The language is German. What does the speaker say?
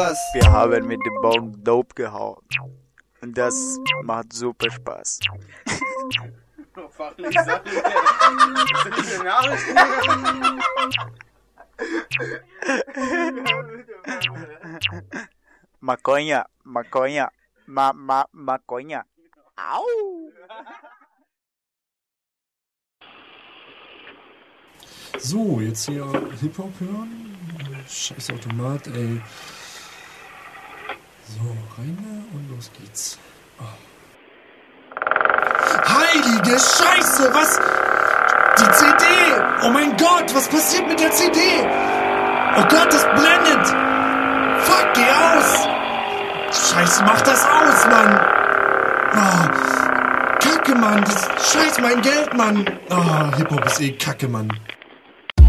Wir haben mit dem Baum Dope gehauen. Und das macht super Spaß. Fachlich Sachen. Nachrichten. Maconha, Maconha, Maconha. Au! So, jetzt hier Hip-Hop hören. Scheiß Automat, ey. So, rein und los geht's. Oh. Heilige Scheiße, was? Die CD! Oh mein Gott, was passiert mit der CD? Oh Gott, das blendet! Fuck, geh aus! Scheiße, mach das aus, Mann! Oh, Kacke, Mann! Das Scheiß mein Geld, Mann! Oh, Hip-Hop ist eh Kacke, Mann.